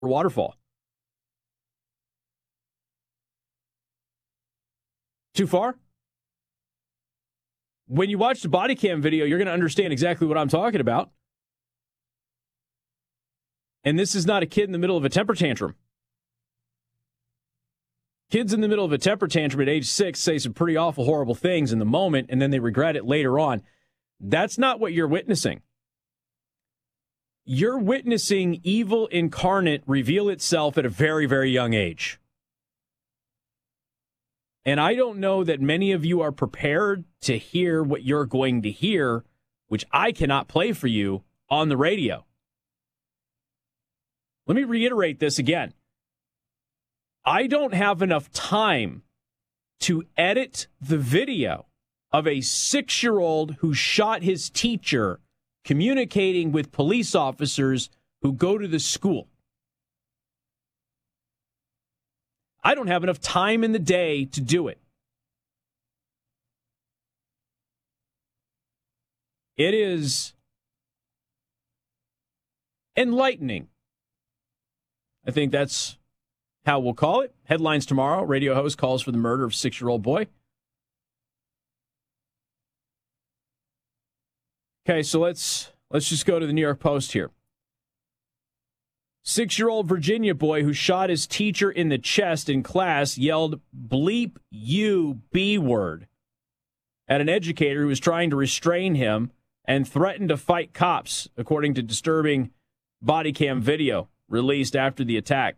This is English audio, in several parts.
waterfall. Too far? When you watch the body cam video, you're going to understand exactly what I'm talking about. And this is not a kid in the middle of a temper tantrum. Kids in the middle of a temper tantrum at age 6 say some pretty awful, horrible things in the moment, and then they regret it later on. That's not what you're witnessing. You're witnessing evil incarnate reveal itself at a very, very young age. And I don't know that many of you are prepared to hear what you're going to hear, which I cannot play for you on the radio. Let me reiterate this again. I don't have enough time to edit the video of a 6-year-old who shot his teacher communicating with police officers who go to the school. I don't have enough time in the day to do it. It is enlightening. I think that's how we'll call it. Headlines tomorrow. Radio host calls for the murder of 6-year-old boy. Okay, so let's just go to the New York Post here. 6-year-old Virginia boy who shot his teacher in the chest in class yelled, "Bleep you B-word," at an educator who was trying to restrain him and threatened to fight cops, according to disturbing body cam video released after the attack.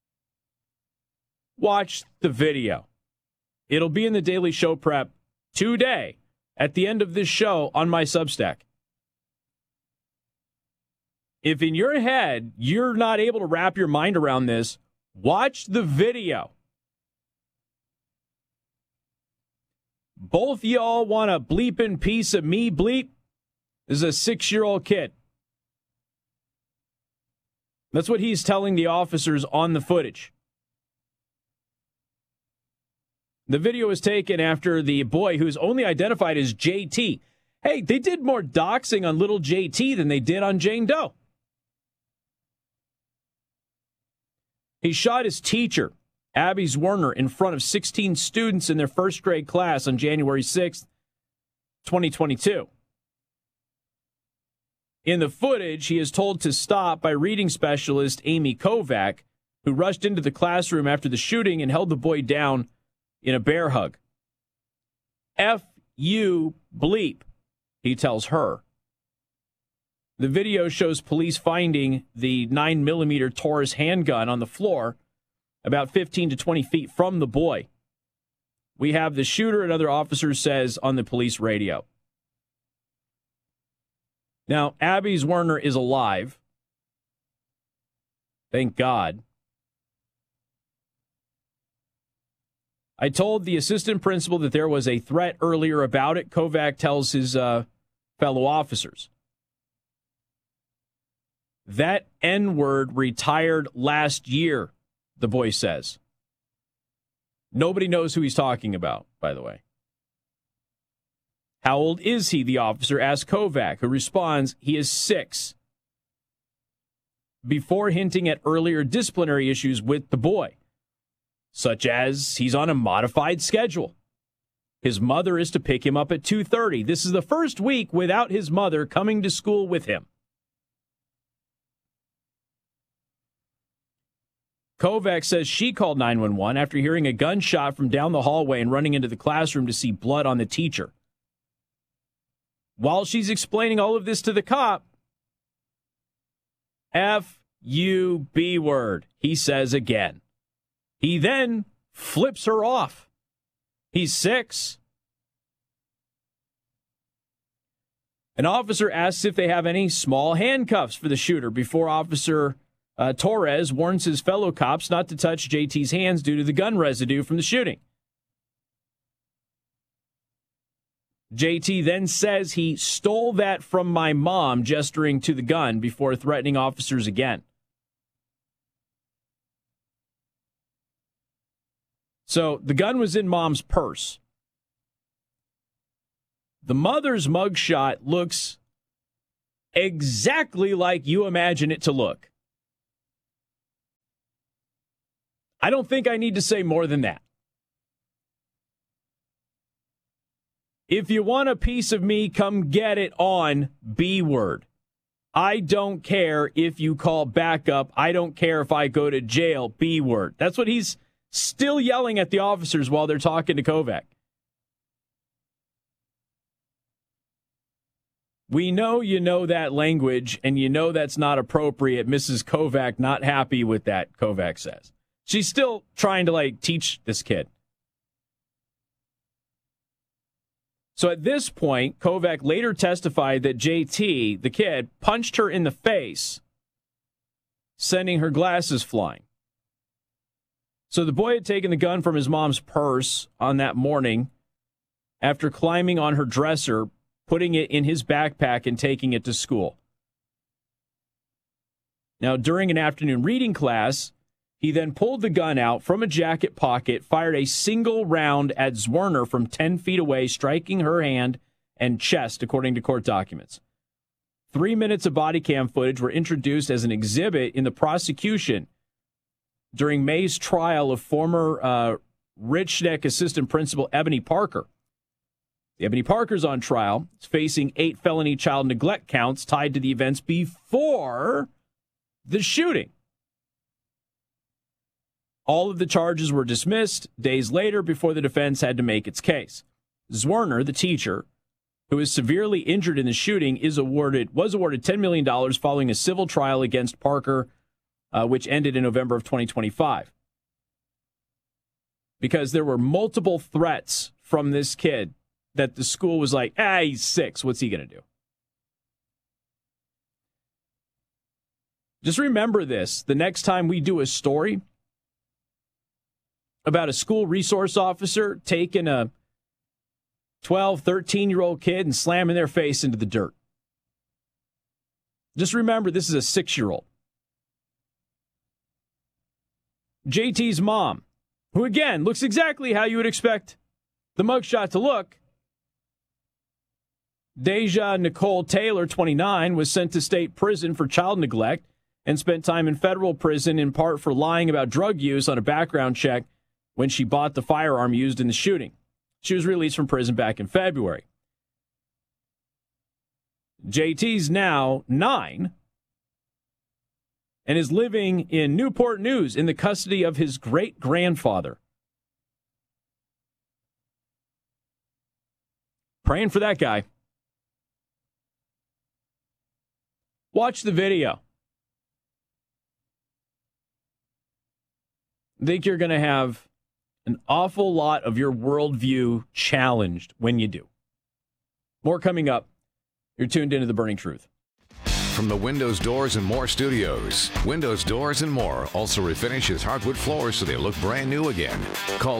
Watch the video. It'll be in the Daily Show Prep today at the end of this show on my Substack. If in your head you're not able to wrap your mind around this, watch the video. Both y'all want a bleeping piece of me bleep? This is a 6-year-old kid. That's what he's telling the officers on the footage. The video was taken after the boy, who's only identified as JT. Hey, they did more doxing on little JT than they did on Jane Doe. He shot his teacher, Abby Zwerner, in front of 16 students in their first grade class on January 6th, 2022. In the footage, he is told to stop by reading specialist Amy Kovac, who rushed into the classroom after the shooting and held the boy down in a bear hug. F you bleep, he tells her. The video shows police finding the 9mm Taurus handgun on the floor about 15 to 20 feet from the boy. We have the shooter, another officer says on the police radio. Now, Abby Zwerner is alive. Thank God. I told the assistant principal that there was a threat earlier about it, Kovac tells his fellow officers. That N-word retired last year, the boy says. Nobody knows who he's talking about, by the way. How old is he, the officer asks Kovac, who responds, he is 6. Before hinting at earlier disciplinary issues with the boy, such as he's on a modified schedule. His mother is to pick him up at 2:30. This is the first week without his mother coming to school with him. Kovac says she called 911 after hearing a gunshot from down the hallway and running into the classroom to see blood on the teacher. While she's explaining all of this to the cop, F U B word, he says again. He then flips her off. He's 6. An officer asks if they have any small handcuffs for the shooter before Officer Torres warns his fellow cops not to touch JT's hands due to the gun residue from the shooting. JT then says he stole that from my mom, gesturing to the gun before threatening officers again. So the gun was in mom's purse. The mother's mugshot looks exactly like you imagine it to look. I don't think I need to say more than that. If you want a piece of me, come get it on B word. I don't care if you call backup. I don't care if I go to jail. B word. That's what he's still yelling at the officers while they're talking to Kovac. We know you know that language, and you know that's not appropriate. Mrs. Kovac not happy with that, Kovac says. She's still trying to, teach this kid. So at this point, Kovac later testified that JT, the kid, punched her in the face, sending her glasses flying. So the boy had taken the gun from his mom's purse on that morning after climbing on her dresser, putting it in his backpack and taking it to school. Now, during an afternoon reading class, he then pulled the gun out from a jacket pocket, fired a single round at Zwerner from 10 feet away, striking her hand and chest, according to court documents. 3 minutes of body cam footage were introduced as an exhibit in the prosecution during May's trial of former Rich Schneck assistant principal Ebony Parker. Ebony Parker's on trial. He's facing 8 felony child neglect counts tied to the events before the shooting. All of the charges were dismissed days later before the defense had to make its case. Zwerner, the teacher, who is severely injured in the shooting, was awarded $10 million following a civil trial against Parker, which ended in November of 2025. Because there were multiple threats from this kid that the school was like, he's 6. What's he going to do? Just remember this. The next time we do a story about a school resource officer taking a 12, 13-year-old kid and slamming their face into the dirt. Just remember, this is a 6-year-old. JT's mom, who, again, looks exactly how you would expect the mugshot to look. Deja Nicole Taylor, 29, was sent to state prison for child neglect and spent time in federal prison in part for lying about drug use on a background check when she bought the firearm used in the shooting. She was released from prison back in February. JT's now 9 and is living in Newport News in the custody of his great-grandfather. Praying for that guy. Watch the video. I think you're going to have an awful lot of your worldview challenged when you do. More coming up. You're tuned into The Burning Truth. From the Windows Doors and More Studios, Windows Doors and More also refinishes hardwood floors so they look brand new again. Call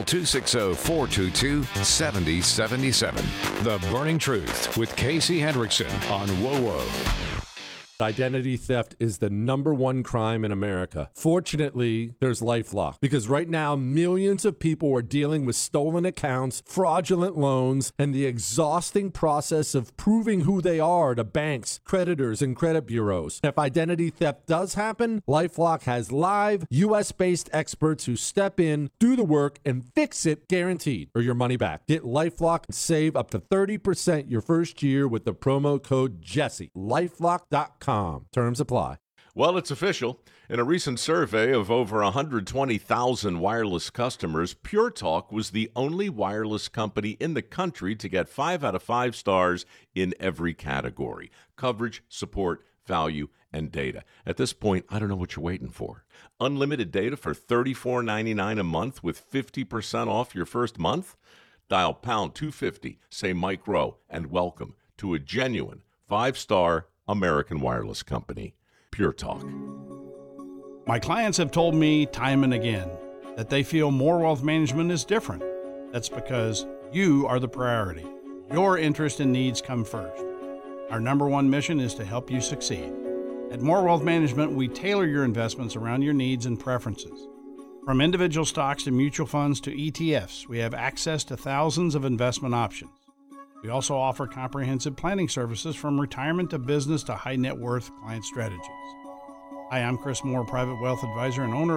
260-422-7077. The Burning Truth with Casey Hendrickson on WOWO. Identity theft is the #1 crime in America. Fortunately, there's LifeLock, because right now millions of people are dealing with stolen accounts, fraudulent loans, and the exhausting process of proving who they are to banks, creditors, and credit bureaus. If identity theft does happen, LifeLock has live US-based experts who step in, do the work, and fix it guaranteed, or your money back. Get LifeLock and save up to 30% your first year with the promo code Jesse. LifeLock.com. Terms apply. Well, it's official. In a recent survey of over 120,000 wireless customers, Pure Talk was the only wireless company in the country to get 5 out of 5 stars in every category: coverage, support, value, and data. At this point, I don't know what you're waiting for. Unlimited data for $34.99 a month with 50% off your first month? Dial pound 250, say Mike Rowe, and welcome to a genuine 5-star American wireless company, Pure Talk. My clients have told me time and again that they feel More Wealth Management is different. That's because you are the priority. Your interest and needs come first. Our #1 mission is to help you succeed. At More Wealth Management, we tailor your investments around your needs and preferences. From individual stocks to mutual funds to ETFs, we have access to thousands of investment options. We also offer comprehensive planning services from retirement to business to high net worth client strategies. Hi, I'm Chris Moore, private wealth advisor and owner